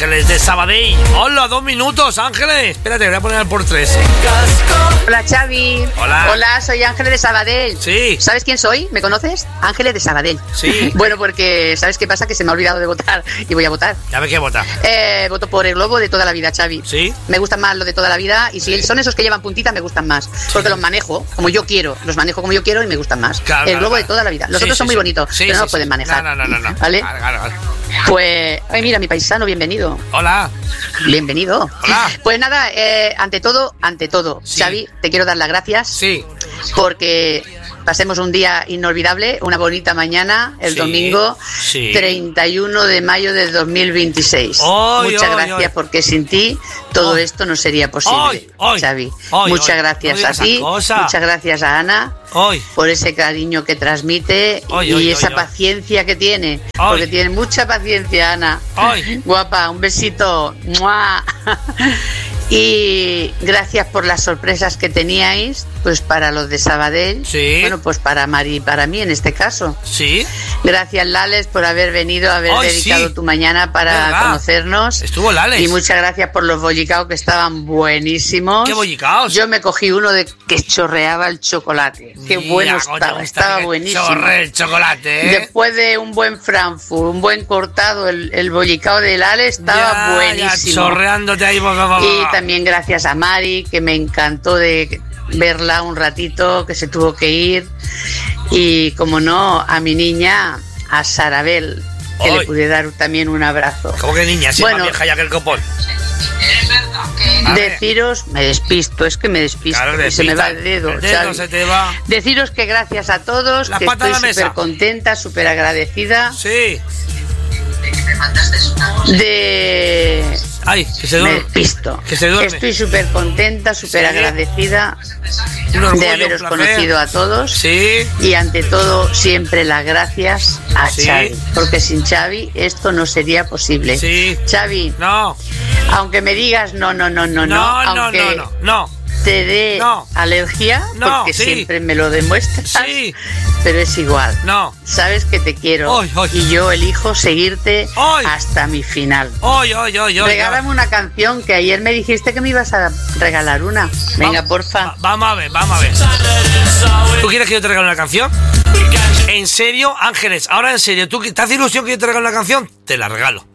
Ángeles de Sabadell. Hola, 2 minutos, Ángeles. Espérate, voy a poner por 3. Hola, Xavi. Hola. Hola, soy Ángeles de Sabadell. Sí. ¿Sabes quién soy? ¿Me conoces? Ángeles de Sabadell. Sí. Bueno, porque ¿sabes qué pasa? Que se me ha olvidado de votar y voy a votar. Ya ves que vota. Voto por el Globo de toda la vida, Xavi. ¿Sí? Me gustan más los de toda la vida y si son esos que llevan puntita me gustan más. Porque los manejo como yo quiero. Los manejo como yo quiero y me gustan más. Claro, el Globo claro. de toda la vida. Los Sí, otros son muy bonitos, sí, pero no sí, los pueden manejar. No. ¿Vale? Claro. Pues, ay, mira, mi paisano, bienvenido. Hola. Bienvenido. Hola. Pues nada, ante todo, Sí. Xavi, te quiero dar las gracias. Sí. Porque pasemos un día inolvidable, una bonita mañana, el Sí, domingo sí. 31 de mayo de 2026. Muchas gracias, porque sin ti todo esto no sería posible, Xavi. Muchas gracias no a ti, muchas gracias a Ana por ese cariño que transmite y esa paciencia que tiene, porque tiene mucha paciencia, Ana. Guapa, un besito. ¡Mua! Y gracias por las sorpresas que teníais, pues para los de Sabadell. Sí. Bueno, pues para Mari y para mí en este caso. Sí. Gracias, Lales, por haber venido, haber dedicado tu mañana para conocernos. Estuvo Lales. Y muchas gracias por los bollicaos que estaban buenísimos. ¿Qué bollicaos? Yo me cogí uno de que chorreaba el chocolate. Qué bueno estaba buenísimo. Chorre el chocolate, ¿eh? Después de un buen Frankfurt, un buen cortado, el bollicao de Lales estaba buenísimo. Ya, chorreándote ahí, Y también gracias a Mari, que me encantó de verla un ratito, que se tuvo que ir. Y como no, a mi niña, a Sarabel, que le pude dar también un abrazo. ¿Cómo que niña? Si es más vieja ya que el copón. Deciros, me despisto, es que me despisto, claro, se me va el dedo, se te va. Deciros que gracias a todos, que estoy súper contenta, súper agradecida. Sí. Ay, que se duerme. Me despisto. Que se duerme. Estoy súper contenta, súper agradecida de haberos conocido a todos. Sí. Y ante todo, siempre las gracias a Xavi. Porque sin Xavi esto no sería posible. Sí. Xavi. No. Aunque me digas no. Aunque te dé alergia, porque siempre me lo demuestras. Sí. Pero es igual. No. Sabes que te quiero. Y yo elijo seguirte hasta mi final. Regálame una canción, que ayer me dijiste que me ibas a regalar una. Venga, porfa. Vamos a ver. ¿Tú quieres que yo te regale una canción? ¿En serio, Ángeles? Ahora en serio, ¿tú te hace ilusión que yo te regale una canción? Te la regalo.